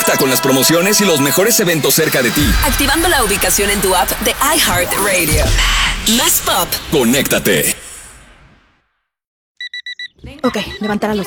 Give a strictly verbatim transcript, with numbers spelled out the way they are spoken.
Conecta con las promociones y los mejores eventos cerca de ti. Activando la ubicación en tu app de iHeartRadio. Más pop. Conéctate. Ok, levantar a los